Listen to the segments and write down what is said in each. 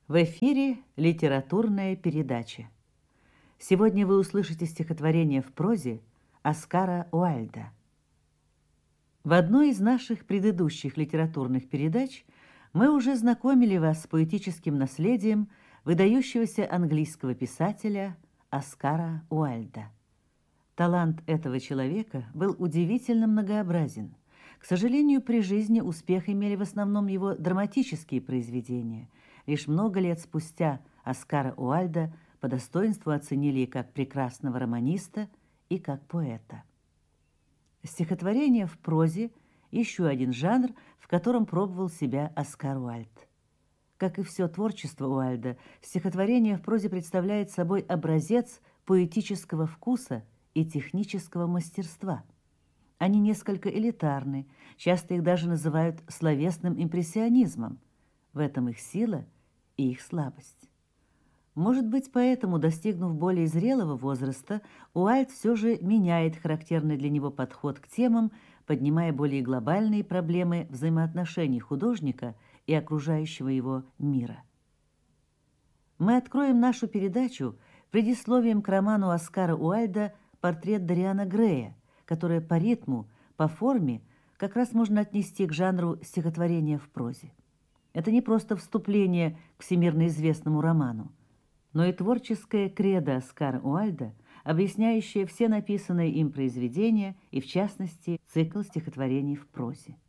В эфире литературная передача. Сегодня вы услышите стихотворение в прозе Оскара Уайльда. В одной из наших предыдущих литературных передач мы уже знакомили вас с поэтическим наследием выдающегося английского писателя Оскара Уайльда. Талант этого человека был удивительно многообразен. К сожалению, при жизни успех имели в основном его драматические произведения. Лишь много лет спустя Оскара Уайльда по достоинству оценили и как прекрасного романиста, и как поэта. Стихотворение в прозе – еще один жанр, в котором пробовал себя Оскар Уайльд. Как и все творчество Уайльда, стихотворение в прозе представляет собой образец поэтического вкуса и технического мастерства. Они несколько элитарны, часто их даже называют словесным импрессионизмом. В этом их сила и их слабость. Может быть, поэтому, достигнув более зрелого возраста, Уайльд все же меняет характерный для него подход к темам, поднимая более глобальные проблемы взаимоотношений художника и окружающего его мира. Мы откроем нашу передачу предисловием к роману Оскара Уайльда «Портрет Дориана Грея», которое по ритму, по форме как раз можно отнести к жанру стихотворения в прозе. Это не просто вступление к всемирно известному роману, но и творческое кредо Оскара Уайльда, объясняющее все написанные им произведения и, в частности, цикл стихотворений в прозе.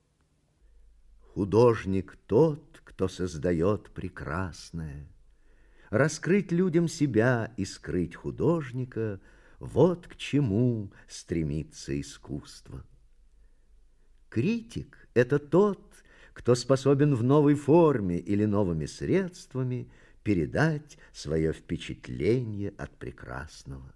Художник тот, кто создает прекрасное. Раскрыть людям себя и скрыть художника – вот к чему стремится искусство. Критик – это тот, кто способен в новой форме или новыми средствами передать свое впечатление от прекрасного.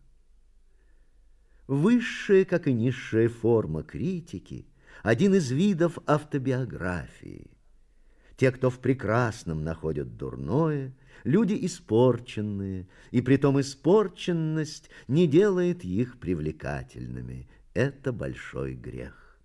Высшая, как и низшая форма критики – один из видов автобиографии. Те, кто в прекрасном находят дурное, люди испорченные, и притом испорченность не делает их привлекательными. Это большой грех.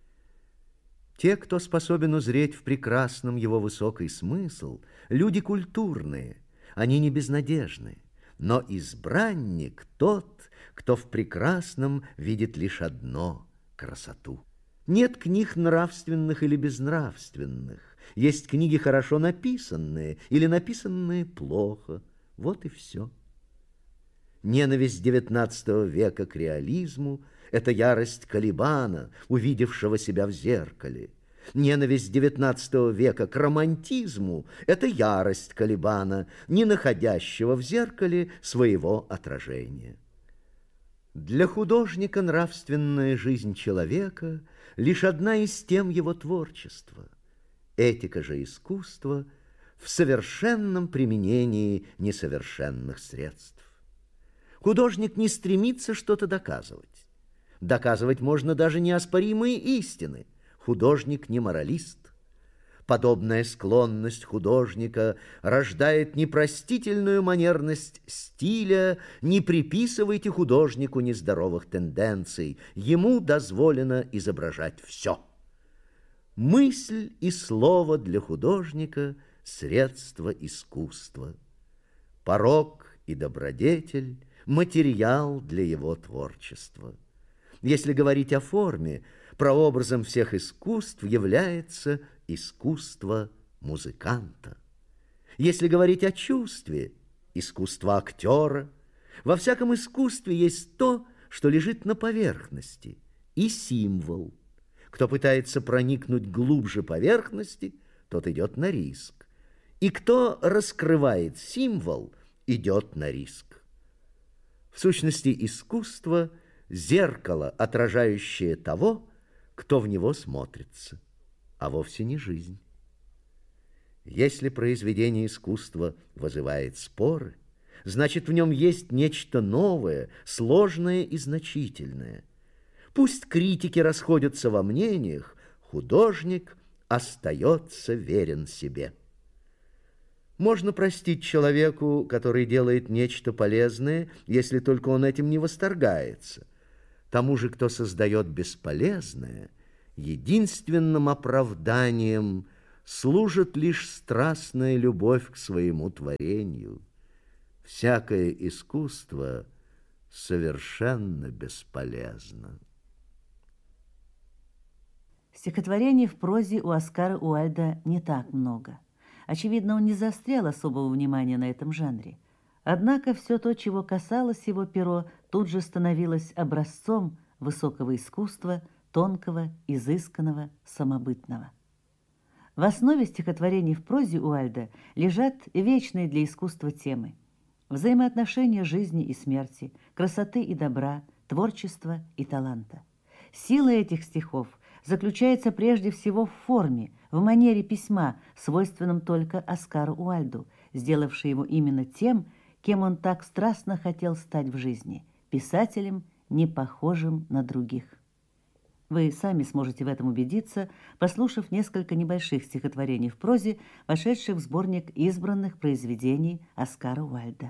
Те, кто способен узреть в прекрасном его высокий смысл, люди культурные, они не безнадежны. Но избранник тот, кто в прекрасном видит лишь одно – красоту. Нет книг нравственных или безнравственных. Есть книги хорошо написанные или написанные плохо. Вот и все. Ненависть XIX века к реализму – это ярость Калибана, увидевшего себя в зеркале. Ненависть XIX века к романтизму – это ярость Калибана, не находящего в зеркале своего отражения. Для художника нравственная жизнь человека – лишь одна из тем его творчества. Этика же искусства в совершенном применении несовершенных средств. Художник не стремится что-то доказывать. Доказывать можно даже неоспоримые истины. Художник не моралист. Подобная склонность художника рождает непростительную манерность стиля. Не приписывайте художнику нездоровых тенденций. Ему дозволено изображать все. Мысль и слово для художника – средство искусства. Порок и добродетель – материал для его творчества. Если говорить о форме, прообразом всех искусств является искусство музыканта. Если говорить о чувстве, искусство актера. Во всяком искусстве есть то, что лежит на поверхности, и символ. Кто пытается проникнуть глубже поверхности, тот идет на риск. И кто раскрывает символ, идет на риск. В сущности, искусство – зеркало, отражающее того, кто в него смотрится, а вовсе не жизнь. Если произведение искусства вызывает споры, значит, в нем есть нечто новое, сложное и значительное. Пусть критики расходятся во мнениях, художник остается верен себе. Можно простить человеку, который делает нечто полезное, если только он этим не восторгается. Тому же, кто создает бесполезное, единственным оправданием служит лишь страстная любовь к своему творению. Всякое искусство совершенно бесполезно. Стихотворений в прозе у Оскара Уальда не так много. Очевидно, он не заострял особого внимания на этом жанре. Однако все то, чего касалось его перо, тут же становилось образцом высокого искусства, тонкого, изысканного, самобытного. В основе стихотворений в прозе Уальда лежат вечные для искусства темы: взаимоотношения жизни и смерти, красоты и добра, творчества и таланта. Сила этих стихов заключается прежде всего в форме, в манере письма, свойственном только Оскару Уальду, сделавшей его именно тем, кем он так страстно хотел стать в жизни – писателем, не похожим на других. Вы сами сможете в этом убедиться, послушав несколько небольших стихотворений в прозе, вошедших в сборник избранных произведений Оскара Уальда.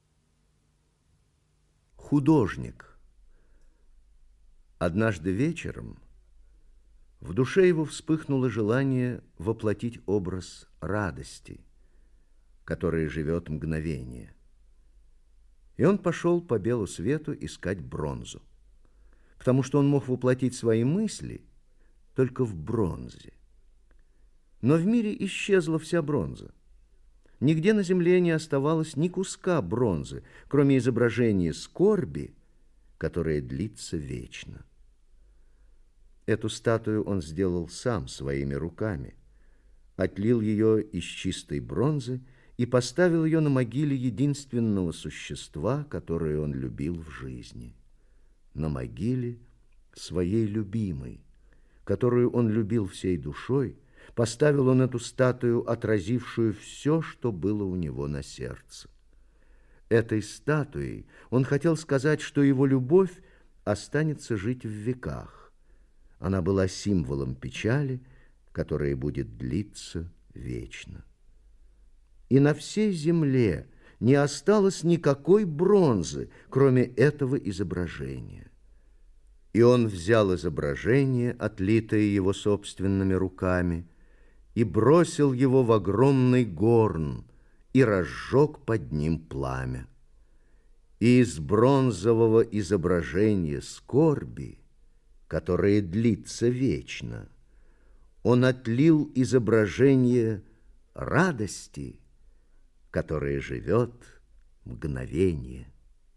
Художник. Однажды вечером в душе его вспыхнуло желание воплотить образ радости, которая живет мгновение. И он пошел по белу свету искать бронзу, потому что он мог воплотить свои мысли только в бронзе. Но в мире исчезла вся бронза. Нигде на земле не оставалось ни куска бронзы, кроме изображения скорби, которая длится вечно. Эту статую он сделал сам своими руками, отлил ее из чистой бронзы и поставил ее на могиле единственного существа, которое он любил в жизни. На могиле своей любимой, которую он любил всей душой, поставил он эту статую, отразившую все, что было у него на сердце. Этой статуей он хотел сказать, что его любовь останется жить в веках. Она была символом печали, которая будет длиться вечно. И на всей земле не осталось никакой бронзы, кроме этого изображения. И он взял изображение, отлитое его собственными руками, и бросил его в огромный горн, и разжег под ним пламя. И из бронзового изображения скорби, которое длится вечно, он отлил изображение радости, которая живет мгновение.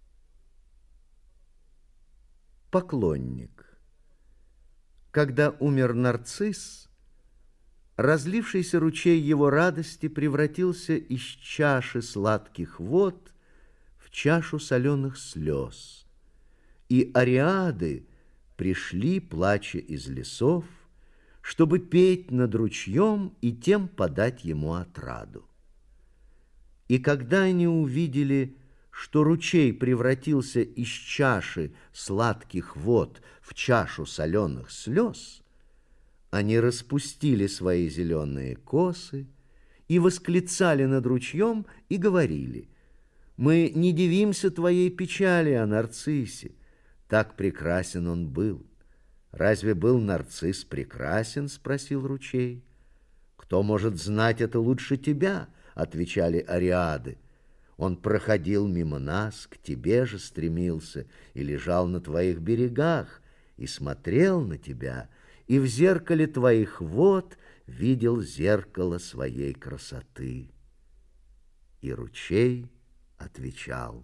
Поклонник. Когда умер нарцисс, разлившийся ручей его радости превратился из чаши сладких вод в чашу соленых слез, и ариады пришли, плача из лесов, чтобы петь над ручьем и тем подать ему отраду. И когда они увидели, что ручей превратился из чаши сладких вод в чашу соленых слез, они распустили свои зеленые косы и восклицали над ручьем и говорили: «Мы не дивимся твоей печали о нарциссе, так прекрасен он был». «Разве был нарцисс прекрасен?» — спросил ручей. «Кто может знать это лучше тебя?» — отвечали ариады. «Он проходил мимо нас, к тебе же стремился и лежал на твоих берегах, и смотрел на тебя, и в зеркале твоих вод видел зеркало своей красоты». И ручей отвечал: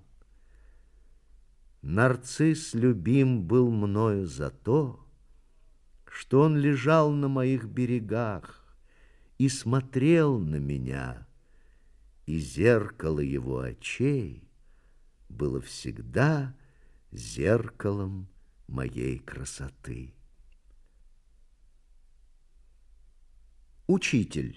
«Нарцисс любим был мною за то, что он лежал на моих берегах и смотрел на меня, и зеркало его очей было всегда зеркалом моей красоты». Учитель.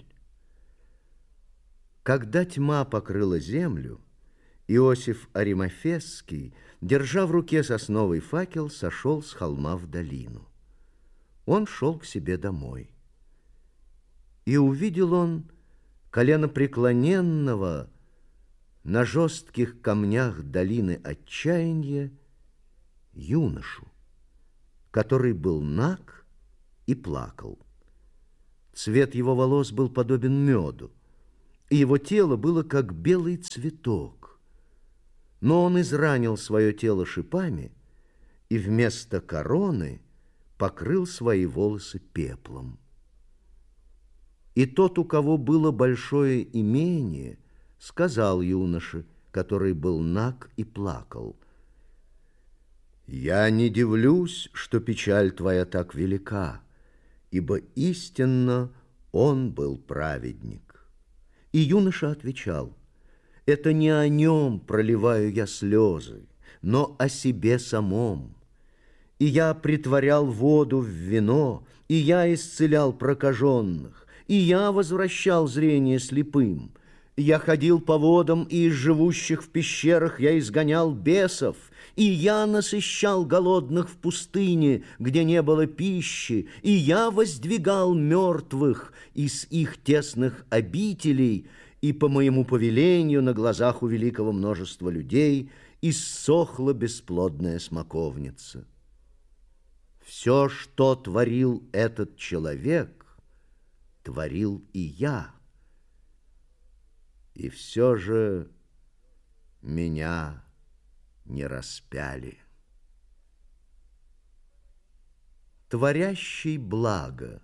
Когда тьма покрыла землю, Иосиф Аримафесский, держа в руке сосновый факел, сошел с холма в долину. Он шел к себе домой. И увидел он коленопреклоненного на жестких камнях долины отчаяния юношу, который был наг и плакал. Цвет его волос был подобен меду, и его тело было как белый цветок. Но он изранил свое тело шипами и вместо короны покрыл свои волосы пеплом. И тот, у кого было большое имение, сказал юноше, который был наг и плакал: «Я не дивлюсь, что печаль твоя так велика, ибо истинно он был праведник». И юноша отвечал: «Это не о нем проливаю я слезы, но о себе самом. И я претворял воду в вино, и я исцелял прокаженных, и я возвращал зрение слепым. Я ходил по водам, и из живущих в пещерах я изгонял бесов, и я насыщал голодных в пустыне, где не было пищи, и я воздвигал мертвых из их тесных обителей, и по моему повелению на глазах у великого множества людей иссохла бесплодная смоковница. Все, что творил этот человек, творил и я. И все же меня не распяли». Творящий благо.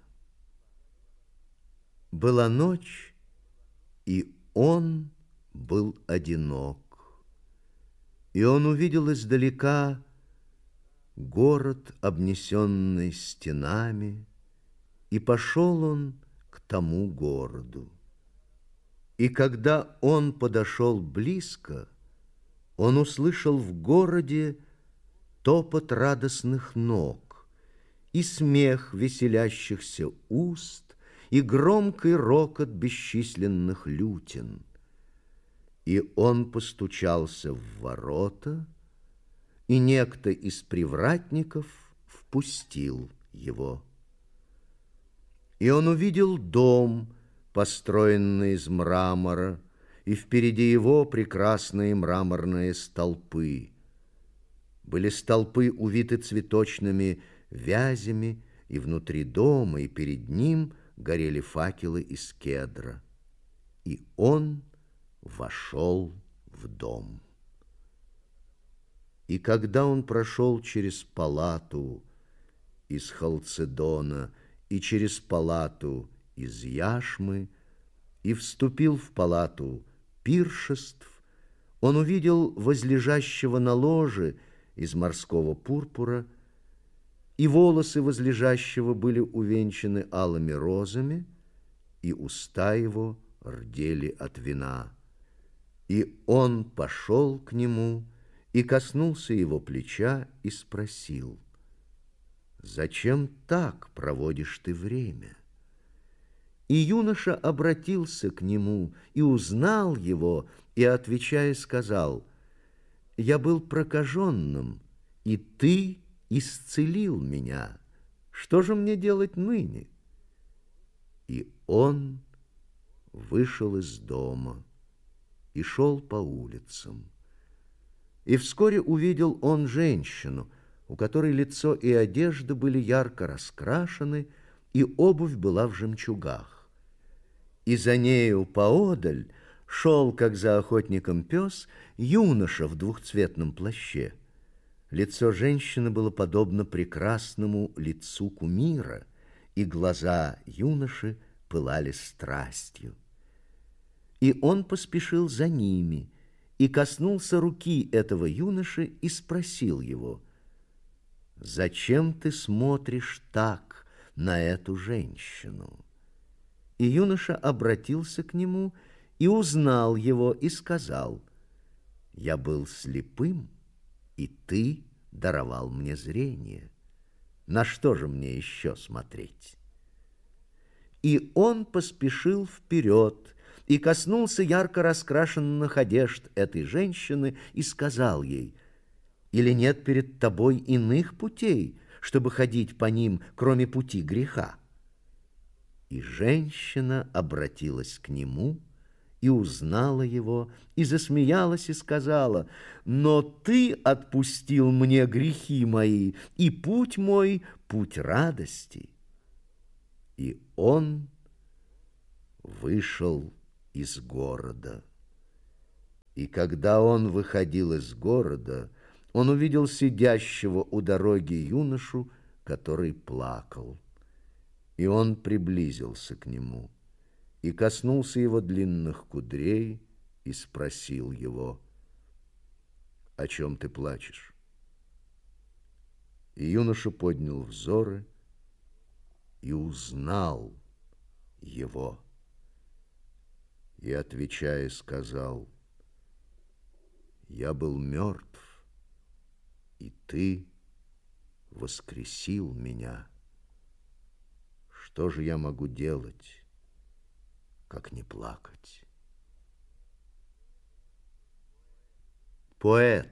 Была ночь, и он был одинок. И он увидел издалека город, обнесенный стенами, и пошел он к тому городу. И когда он подошел близко, он услышал в городе топот радостных ног и смех веселящихся уст и громкий рокот бесчисленных лютен. И он постучался в ворота, и некто из привратников впустил его. И он увидел дом, построенный из мрамора, и впереди его прекрасные мраморные столпы. Были столпы увиты цветочными вязями, и внутри дома, и перед ним горели факелы из кедра. И он вошел в дом. И когда он прошел через палату из халцедона и через палату из яшмы и вступил в палату пиршеств, он увидел возлежащего на ложе из морского пурпура, и волосы возлежащего были увенчаны алыми розами, и уста его рдели от вина. И он пошел к нему и коснулся его плеча и спросил: «Зачем так проводишь ты время?» И юноша обратился к нему и узнал его, и, отвечая, сказал: «Я был прокаженным, и ты исцелил меня. Что же мне делать ныне?» И он вышел из дома и шел по улицам. И вскоре увидел он женщину, у которой лицо и одежда были ярко раскрашены, и обувь была в жемчугах. И за нею поодаль шел, как за охотником пес, юноша в двухцветном плаще. Лицо женщины было подобно прекрасному лицу кумира, и глаза юноши пылали страстью. И он поспешил за ними и коснулся руки этого юноши и спросил его: «Зачем ты смотришь так на эту женщину?» И юноша обратился к нему и узнал его и сказал: «Я был слепым, и ты даровал мне зрение. На что же мне еще смотреть?» И он поспешил вперед и коснулся ярко раскрашенных одежд этой женщины и сказал ей: «Или нет перед тобой иных путей, чтобы ходить по ним, кроме пути греха?» И женщина обратилась к нему и узнала его, и засмеялась, и сказала: «Но ты отпустил мне грехи мои, и путь мой — путь радости». И он вышел из города. И когда он выходил из города, он увидел сидящего у дороги юношу, который плакал. И он приблизился к нему и коснулся его длинных кудрей и спросил его: «О чем ты плачешь?» И юноша поднял взоры и узнал его. И, отвечая, сказал: «Я был мертв, и ты воскресил меня. Что же я могу делать, как не плакать?» Поэт.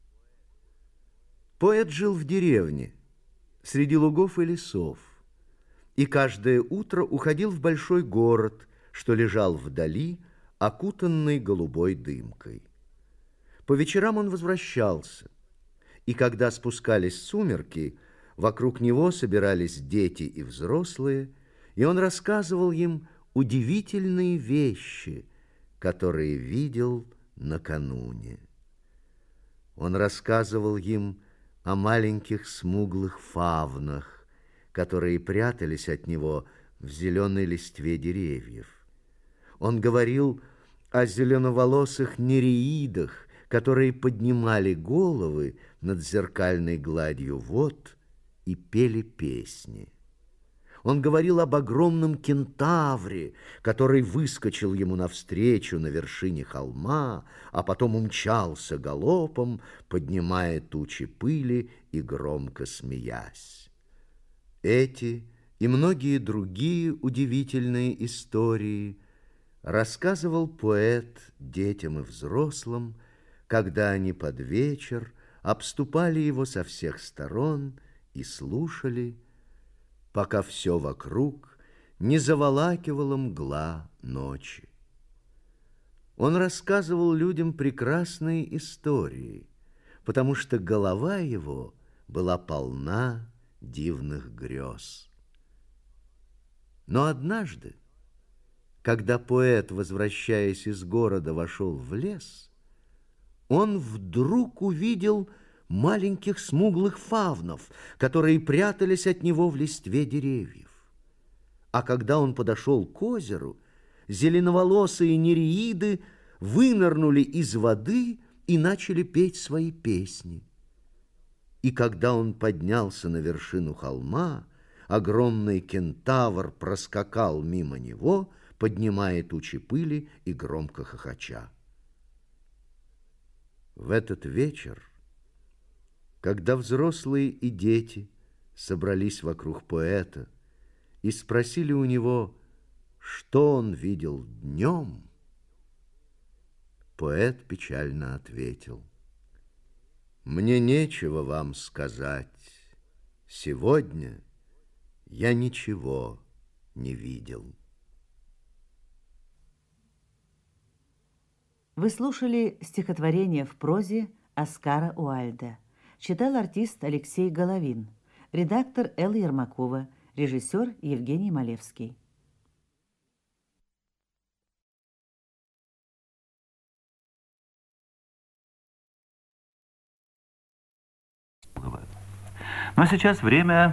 Поэт жил в деревне, среди лугов и лесов, и каждое утро уходил в большой город, что лежал вдали, окутанный голубой дымкой. По вечерам он возвращался, и когда спускались сумерки, вокруг него собирались дети и взрослые, и он рассказывал им удивительные вещи, которые видел накануне. Он рассказывал им о маленьких смуглых фавнах, которые прятались от него в зеленой листве деревьев. Он говорил о зеленоволосых нереидах, которые поднимали головы над зеркальной гладью вод и пели песни. Он говорил об огромном кентавре, который выскочил ему навстречу на вершине холма, а потом умчался галопом, поднимая тучи пыли и громко смеясь. Эти и многие другие удивительные истории рассказывал поэт детям и взрослым, когда они под вечер обступали его со всех сторон и слушали, пока все вокруг не заволакивала мгла ночи. Он рассказывал людям прекрасные истории, потому что голова его была полна дивных грез. Но однажды, когда поэт, возвращаясь из города, вошел в лес, он вдруг увидел маленьких смуглых фавнов, которые прятались от него в листве деревьев. А когда он подошел к озеру, зеленоволосые нереиды вынырнули из воды и начали петь свои песни. И когда он поднялся на вершину холма, огромный кентавр проскакал мимо него, поднимая тучи пыли и громко хохоча. В этот вечер, когда взрослые и дети собрались вокруг поэта и спросили у него, что он видел днем, поэт печально ответил: «Мне нечего вам сказать. Сегодня я ничего не видел». Вы слушали стихотворение в прозе Оскара Уальда. Читал артист Алексей Головин, редактор Элла Ермакова, режиссер Евгений Малевский. Но сейчас время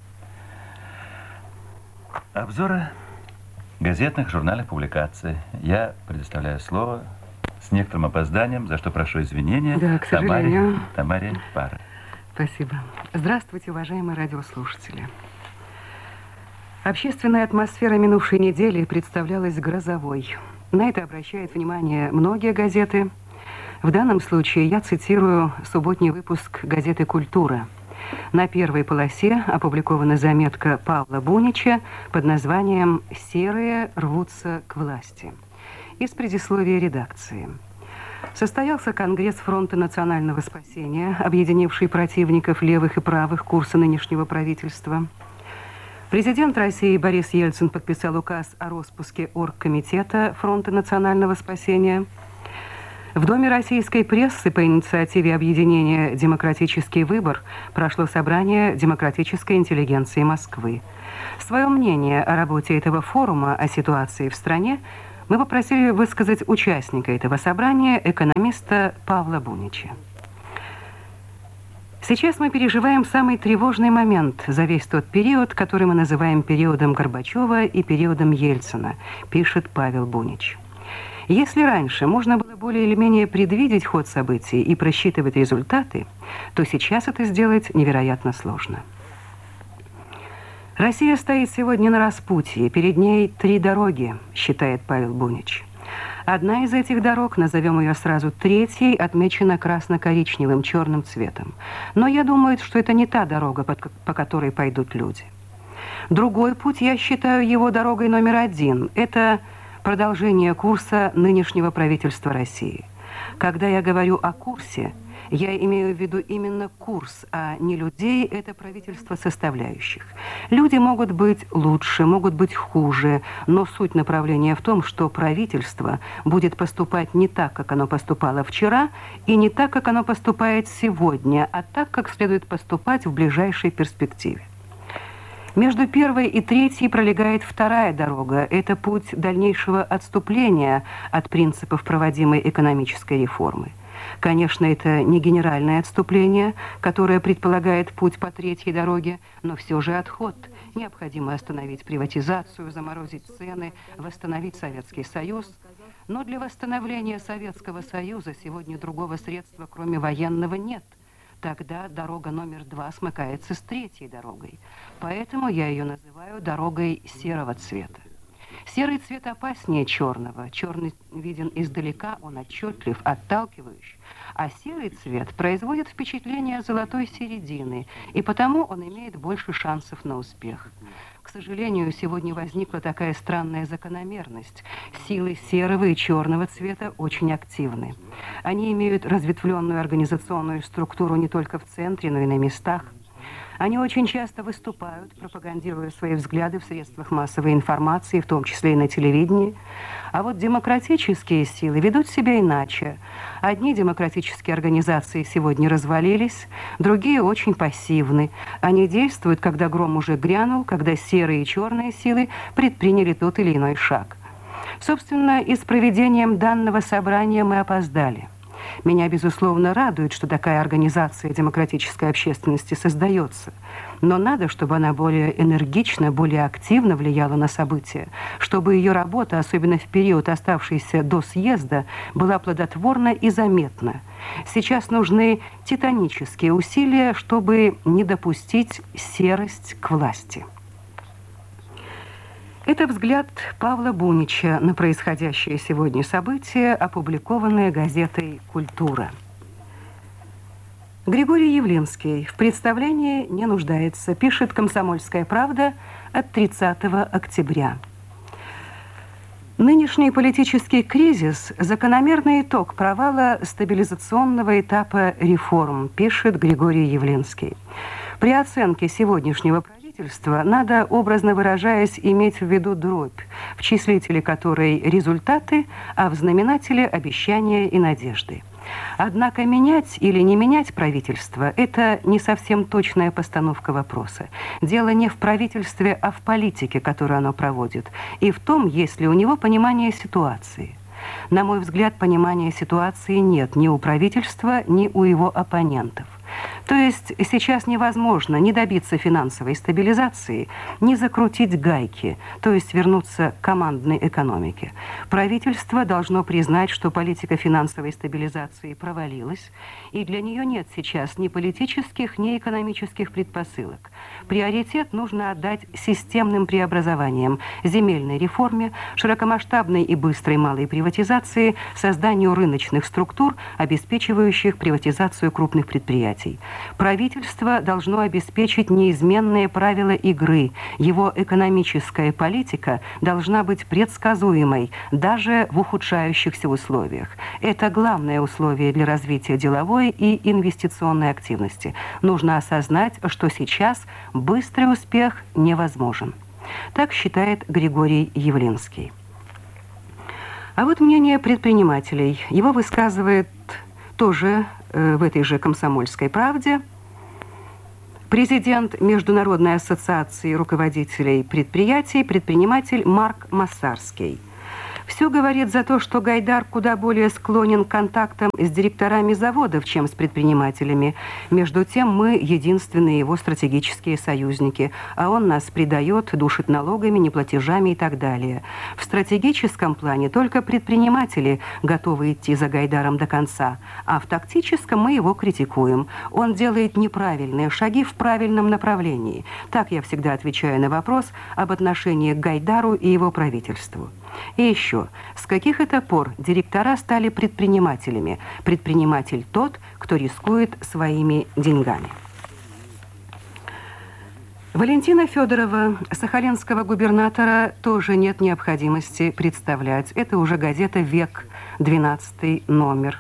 обзора газетных, журнальных публикаций. Я предоставляю слово с некоторым опозданием, за что прошу извинения, да, к сожалению. Тамаре Пара. Спасибо. Здравствуйте, уважаемые радиослушатели. Общественная атмосфера минувшей недели представлялась грозовой. На это обращают внимание многие газеты. В данном случае я цитирую субботний выпуск газеты «Культура». На первой полосе опубликована заметка Павла Бунича под названием «Серые рвутся к власти». Из предисловия редакции. Состоялся Конгресс Фронта национального спасения, объединивший противников левых и правых курса нынешнего правительства. Президент России Борис Ельцин подписал указ о распуске Оргкомитета Фронта национального спасения. В Доме российской прессы по инициативе объединения «Демократический выбор» прошло собрание демократической интеллигенции Москвы. Свое мнение о работе этого форума, о ситуации в стране, мы попросили высказать участника этого собрания, экономиста Павла Бунича. Сейчас мы переживаем самый тревожный момент за весь тот период, который мы называем периодом Горбачева и периодом Ельцина, пишет Павел Бунич. Если раньше можно было более или менее предвидеть ход событий и просчитывать результаты, то сейчас это сделать невероятно сложно. Россия стоит сегодня на распутье, перед ней 3 дороги, считает Павел Бунич. Одна из этих дорог, назовем ее сразу третьей, отмечена красно-коричневым черным цветом. Но я думаю, что это не та дорога, по которой пойдут люди. Другой путь, я считаю его дорогой номер 1. Это продолжение курса нынешнего правительства России. Когда я говорю о курсе, я имею в виду именно курс, а не людей, это правительство составляющих. Люди могут быть лучше, могут быть хуже, но суть направления в том, что правительство будет поступать не так, как оно поступало вчера, и не так, как оно поступает сегодня, а так, как следует поступать в ближайшей перспективе. Между первой и третьей пролегает вторая дорога. Это путь дальнейшего отступления от принципов проводимой экономической реформы. Конечно, это не генеральное отступление, которое предполагает путь по третьей дороге, но все же отход. Необходимо остановить приватизацию, заморозить цены, восстановить Советский Союз. Но для восстановления Советского Союза сегодня другого средства, кроме военного, нет. Тогда дорога номер 2 смыкается с третьей дорогой. Поэтому я ее называю дорогой серого цвета. Серый цвет опаснее черного. Черный виден издалека, он отчетлив, отталкивающий. А серый цвет производит впечатление золотой середины, и потому он имеет больше шансов на успех. К сожалению, сегодня возникла такая странная закономерность. Силы серого и черного цвета очень активны. Они имеют разветвленную организационную структуру не только в центре, но и на местах. Они очень часто выступают, пропагандируя свои взгляды в средствах массовой информации, в том числе и на телевидении. А вот демократические силы ведут себя иначе. Одни демократические организации сегодня развалились, другие очень пассивны. Они действуют, когда гром уже грянул, когда серые и черные силы предприняли тот или иной шаг. Собственно, и с проведением данного собрания мы опоздали. Меня, безусловно, радует, что такая организация демократической общественности создается. Но надо, чтобы она более энергично, более активно влияла на события, чтобы ее работа, особенно в период, оставшийся до съезда, была плодотворна и заметна. Сейчас нужны титанические усилия, чтобы не допустить серость к власти. Это взгляд Павла Бунича на происходящее сегодня события, опубликованное газетой «Культура». Григорий Явлинский в представлении не нуждается, пишет «Комсомольская правда» от 30 октября. Нынешний политический кризис – закономерный итог провала стабилизационного этапа реформ, пишет Григорий Явлинский. При оценке сегодняшнего правительства надо, образно выражаясь, иметь в виду дробь, в числителе которой результаты, а в знаменателе обещания и надежды. Однако менять или не менять правительство – это не совсем точная постановка вопроса. Дело не в правительстве, а в политике, которую оно проводит, и в том, есть ли у него понимание ситуации. На мой взгляд, понимания ситуации нет ни у правительства, ни у его оппонентов. То есть сейчас невозможно ни добиться финансовой стабилизации, ни закрутить гайки, то есть вернуться к командной экономике. Правительство должно признать, что политика финансовой стабилизации провалилась, и для нее нет сейчас ни политических, ни экономических предпосылок. Приоритет нужно отдать системным преобразованиям, земельной реформе, широкомасштабной и быстрой малой приватизации, созданию рыночных структур, обеспечивающих приватизацию крупных предприятий. Правительство должно обеспечить неизменные правила игры. Его экономическая политика должна быть предсказуемой, даже в ухудшающихся условиях. Это главное условие для развития деловой и инвестиционной активности. Нужно осознать, что сейчас быстрый успех невозможен. Так считает Григорий Явлинский. А вот мнение предпринимателей. Его высказывает тоже в этой же «Комсомольской правде» Президент Международной ассоциации руководителей предприятий, предприниматель Марк Массарский. Все говорит за то, что Гайдар куда более склонен к контактам с директорами заводов, чем с предпринимателями. Между тем, мы единственные его стратегические союзники, а он нас предает, душит налогами, неплатежами и так далее. В стратегическом плане только предприниматели готовы идти за Гайдаром до конца, а в тактическом мы его критикуем. Он делает неправильные шаги в правильном направлении. Так я всегда отвечаю на вопрос об отношении к Гайдару и его правительству. И еще, с каких это пор директора стали предпринимателями? Предприниматель тот, кто рискует своими деньгами. Валентина Федорова, сахалинского губернатора, тоже нет необходимости представлять. Это уже газета «Век», 12 номер.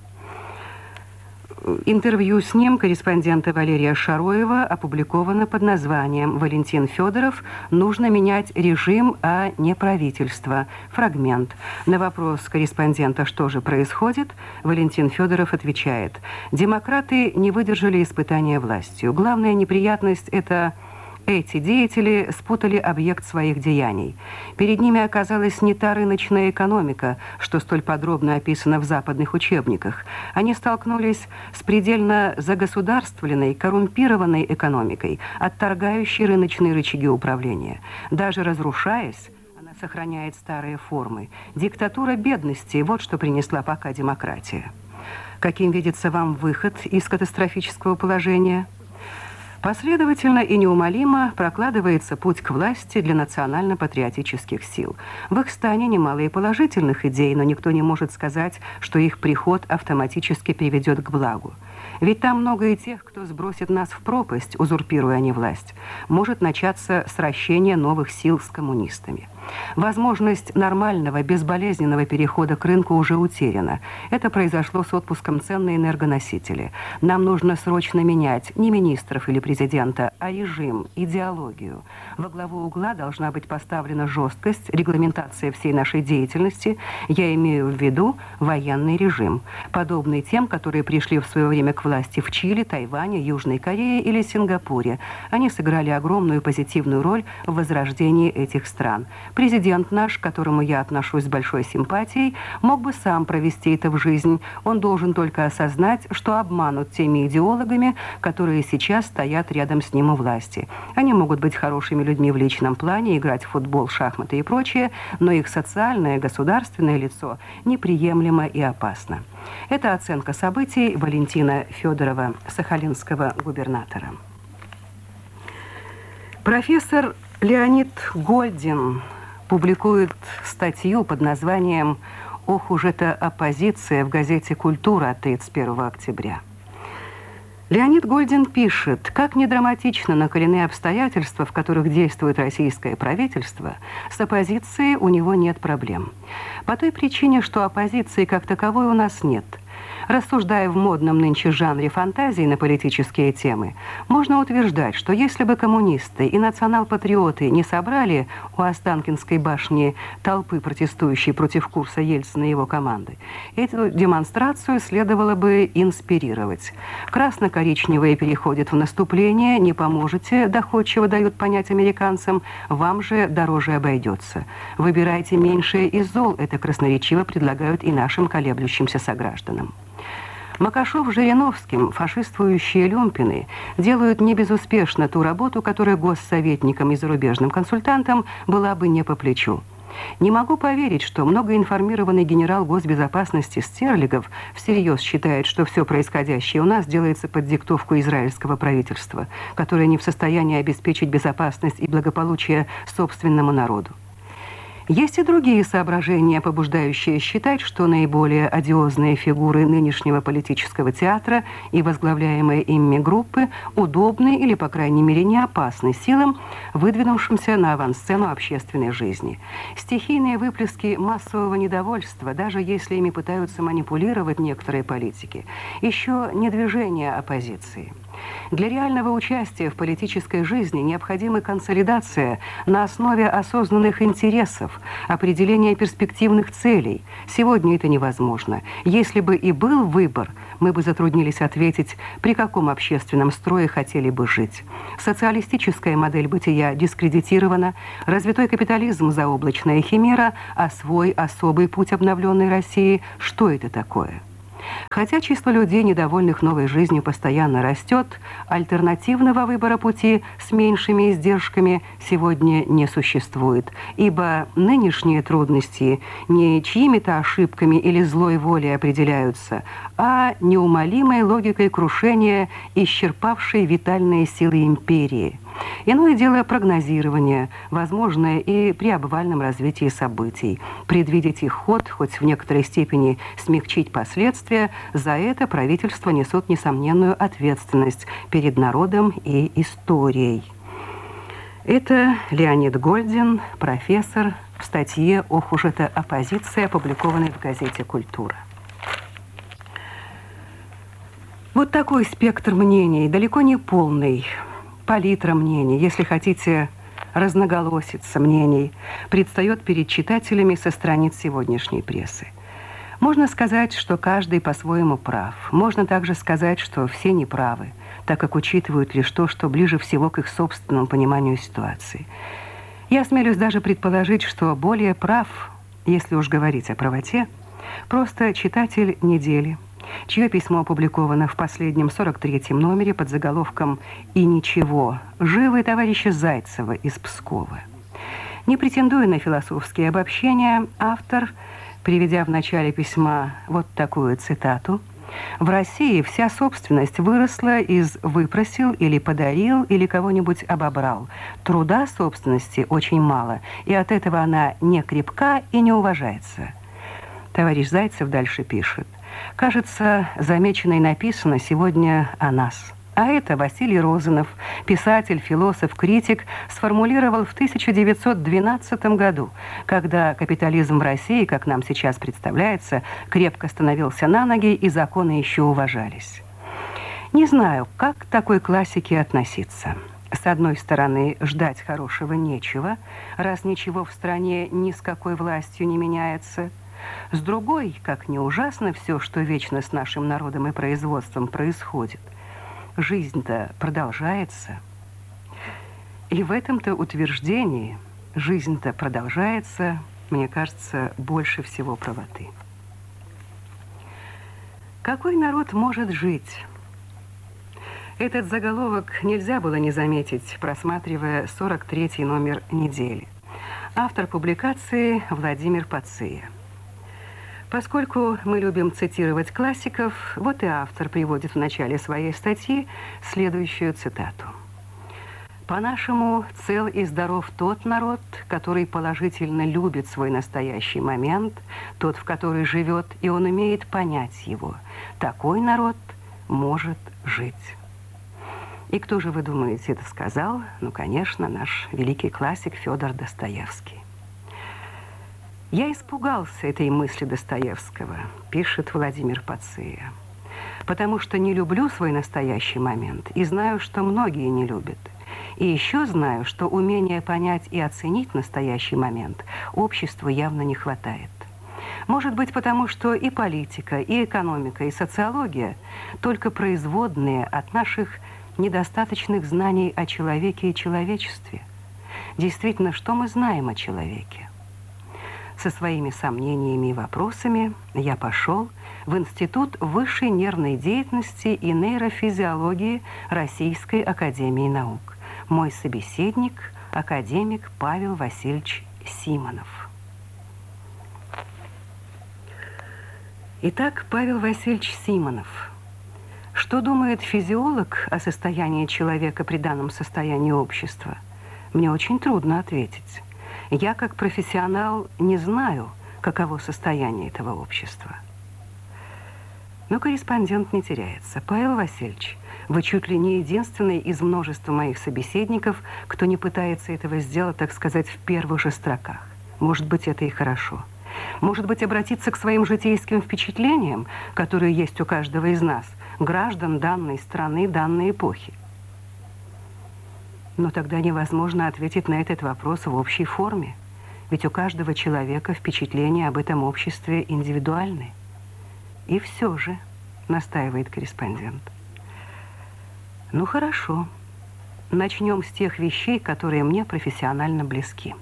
Интервью с ним корреспондента Валерия Шароева опубликовано под названием «Валентин Федоров. Нужно менять режим, а не правительство». Фрагмент. На вопрос корреспондента, что же происходит, Валентин Федоров отвечает: «Демократы не выдержали испытания властью. Главная неприятность – это... Эти деятели спутали объект своих деяний. Перед ними оказалась не та рыночная экономика, что столь подробно описано в западных учебниках. Они столкнулись с предельно загосударствленной, коррумпированной экономикой, отторгающей рыночные рычаги управления. Даже разрушаясь, она сохраняет старые формы. Диктатура бедности – вот что принесла пока демократия. Каким видится вам выход из катастрофического положения? Последовательно и неумолимо прокладывается путь к власти для национально-патриотических сил. В их стане немало и положительных идей, но никто не может сказать, что их приход автоматически приведет к благу. Ведь там много и тех, кто сбросит нас в пропасть, узурпируя они власть. Может начаться сращение новых сил с коммунистами. Возможность нормального, безболезненного перехода к рынку уже утеряна. Это произошло с отпуском цен на энергоносители. Нам нужно срочно менять не министров или президента, а режим, идеологию. Во главу угла должна быть поставлена жесткость, регламентация всей нашей деятельности. Я имею в виду военный режим, подобный тем, которые пришли в свое время к власти в Чили, Тайване, Южной Корее или Сингапуре. Они сыграли огромную позитивную роль в возрождении этих стран. Президент наш, к которому я отношусь с большой симпатией, мог бы сам провести это в жизнь. Он должен только осознать, что обманут теми идеологами, которые сейчас стоят рядом с ним у власти. Они могут быть хорошими людьми в личном плане, играть в футбол, шахматы и прочее, но их социальное, государственное лицо неприемлемо и опасно. Это оценка событий Валентина Федорова, сахалинского губернатора. Профессор Леонид Гольдин публикует статью под названием «Ох уж эта оппозиция» в газете «Культура» от 31 октября. Леонид Гольдин пишет: как не драматично накалены обстоятельства, в которых действует российское правительство, с оппозицией у него нет проблем. По той причине, что оппозиции как таковой у нас нет. Рассуждая в модном нынче жанре фантазии на политические темы, можно утверждать, что если бы коммунисты и национал-патриоты не собрали у Останкинской башни толпы, протестующей против курса Ельцина и его команды, эту демонстрацию следовало бы инспирировать. Красно-коричневые переходят в наступление, не поможете, доходчиво дают понять американцам, вам же дороже обойдется. Выбирайте меньшее из зол, это красноречиво предлагают и нашим колеблющимся согражданам. Макашов с Жириновским, фашистующие люмпины, делают не безуспешно ту работу, которая госсоветникам и зарубежным консультантам была бы не по плечу. Не могу поверить, что многоинформированный генерал госбезопасности Стерлигов всерьез считает, что все происходящее у нас делается под диктовку израильского правительства, которое не в состоянии обеспечить безопасность и благополучие собственному народу. Есть и другие соображения, побуждающие считать, что наиболее одиозные фигуры нынешнего политического театра и возглавляемые ими группы удобны или, по крайней мере, не опасны силам, выдвинувшимся на авансцену общественной жизни. Стихийные выплески массового недовольства, даже если ими пытаются манипулировать некоторые политики, еще не движение оппозиции. Для реального участия в политической жизни необходима консолидация на основе осознанных интересов, определения перспективных целей. Сегодня это невозможно. Если бы и был выбор, мы бы затруднились ответить, при каком общественном строе хотели бы жить. Социалистическая модель бытия дискредитирована, развитой капитализм – заоблачная химера, а свой особый путь обновленной России – что это такое? Хотя число людей, недовольных новой жизнью, постоянно растет, альтернативного выбора пути с меньшими издержками сегодня не существует, ибо нынешние трудности не чьими-то ошибками или злой волей определяются, а неумолимой логикой крушения, исчерпавшей витальные силы империи. Иное дело прогнозирование, возможное и при обвальном развитии событий. Предвидеть их ход, хоть в некоторой степени смягчить последствия, за это правительство несут несомненную ответственность перед народом и историей. Это Леонид Гольдин, профессор, в статье «Ох уж эта оппозиция», опубликованной в газете «Культура». Вот такой спектр мнений, далеко не полный, палитра мнений, если хотите, разноголосица мнений, предстает перед читателями со страниц сегодняшней прессы. Можно сказать, что каждый по-своему прав. Можно также сказать, что все неправы, так как учитывают лишь то, что ближе всего к их собственному пониманию ситуации. Я осмелюсь даже предположить, что более прав, если уж говорить о правоте, просто читатель недели, чье письмо опубликовано в последнем 43-м номере под заголовком «И ничего. Живы товарища Зайцева из Пскова». Не претендуя на философские обобщения, автор, приведя в начале письма вот такую цитату: «В России вся собственность выросла из «выпросил» или «подарил» или кого-нибудь обобрал. Труда собственности очень мало, и от этого она не крепка и не уважается». Товарищ Зайцев дальше пишет: «Кажется, замечено и написано сегодня о нас». А это Василий Розанов, писатель, философ, критик, сформулировал в 1912 году, когда капитализм в России, как нам сейчас представляется, крепко становился на ноги и законы еще уважались. Не знаю, как к такой классике относиться. С одной стороны, ждать хорошего нечего, раз ничего в стране ни с какой властью не меняется. С другой, как не ужасно все, что вечно с нашим народом и производством происходит, жизнь-то продолжается. И в этом-то утверждении «жизнь-то продолжается», мне кажется, больше всего правоты. Какой народ может жить? Этот заголовок нельзя было не заметить, просматривая 43-й номер недели. Автор публикации Владимир Пация. Поскольку мы любим цитировать классиков, вот и автор приводит в начале своей статьи следующую цитату. «По-нашему, цел и здоров тот народ, который положительно любит свой настоящий момент, тот, в который живет, и он умеет понять его. Такой народ может жить». И кто же, вы думаете, это сказал? Ну, конечно, наш великий классик Федор Достоевский. «Я испугался этой мысли Достоевского», пишет Владимир Пация, «потому что не люблю свой настоящий момент и знаю, что многие не любят. И еще знаю, что умения понять и оценить настоящий момент обществу явно не хватает. Может быть, потому что и политика, и экономика, и социология только производные от наших недостаточных знаний о человеке и человечестве. Действительно, что мы знаем о человеке? Со своими сомнениями и вопросами я пошел в Институт высшей нервной деятельности и нейрофизиологии Российской академии наук. Мой собеседник – академик Павел Васильевич Симонов». Итак, Павел Васильевич Симонов. Что думает физиолог о состоянии человека при данном состоянии общества? Мне очень трудно ответить. Я, как профессионал, не знаю, каково состояние этого общества. Но корреспондент не теряется. Павел Васильевич, вы чуть ли не единственный из множества моих собеседников, кто не пытается этого сделать, так сказать, в первых же строках. Может быть, это и хорошо. Может быть, обратиться к своим житейским впечатлениям, которые есть у каждого из нас, граждан данной страны, данной эпохи? Но тогда невозможно ответить на этот вопрос в общей форме. Ведь у каждого человека впечатления об этом обществе индивидуальны. И все же, настаивает корреспондент. Ну хорошо, начнем с тех вещей, которые мне профессионально близки.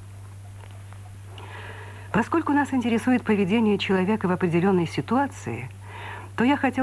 Поскольку нас интересует поведение человека в определенной ситуации, то я хотел